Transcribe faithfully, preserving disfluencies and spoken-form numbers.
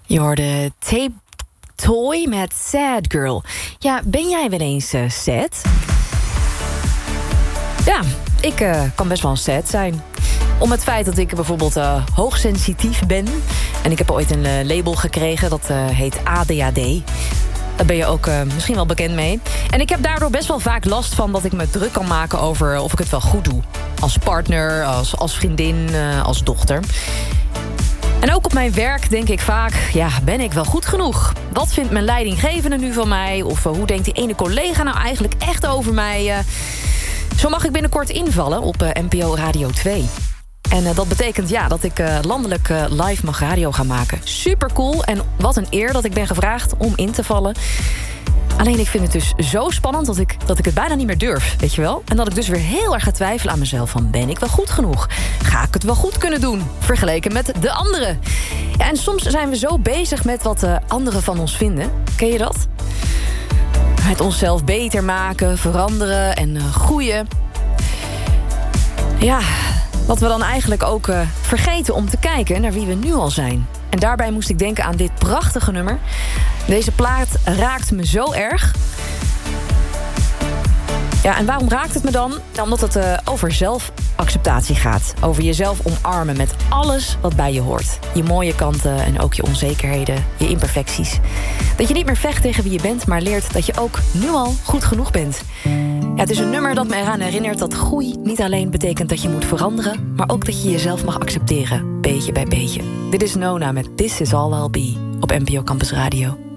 Je hoorde Tape Toy met Sad Girl. Ja, ben jij wel eens uh, sad? Ja, ik uh, kan best wel sad zijn. Om het feit dat ik bijvoorbeeld uh, hoogsensitief ben. En ik heb ooit een uh, label gekregen, dat uh, heet A D H D. Daar ben je ook uh, misschien wel bekend mee. En ik heb daardoor best wel vaak last van dat ik me druk kan maken over of ik het wel goed doe. Als partner, als, als vriendin, uh, als dochter. En ook op mijn werk denk ik vaak, ja, ben ik wel goed genoeg? Wat vindt mijn leidinggevende nu van mij? Of uh, hoe denkt die ene collega nou eigenlijk echt over mij? Uh, zo mag ik binnenkort invallen op uh, N P O Radio twee. En uh, dat betekent ja, dat ik uh, landelijk uh, live mag radio gaan maken. Super cool en wat een eer dat ik ben gevraagd om in te vallen. Alleen ik vind het dus zo spannend dat ik, dat ik het bijna niet meer durf, weet je wel? En dat ik dus weer heel erg ga twijfelen aan mezelf van, ben ik wel goed genoeg? Ga ik het wel goed kunnen doen? Vergeleken met de anderen. Ja, en soms zijn we zo bezig met wat de anderen van ons vinden. Ken je dat? Het onszelf beter maken, veranderen en uh, groeien. Ja, dat we dan eigenlijk ook uh, vergeten om te kijken naar wie we nu al zijn. En daarbij moest ik denken aan dit prachtige nummer. Deze plaat raakt me zo erg. Ja, en waarom raakt het me dan? Nou, omdat het uh, over zelfacceptatie gaat. Over jezelf omarmen met alles wat bij je hoort. Je mooie kanten en ook je onzekerheden, je imperfecties. Dat je niet meer vecht tegen wie je bent, maar leert dat je ook nu al goed genoeg bent. Ja, het is een nummer dat me eraan herinnert dat groei niet alleen betekent dat je moet veranderen, maar ook dat je jezelf mag accepteren, beetje bij beetje. Dit is Nona met This Is All I'll Be op N P O Campus Radio.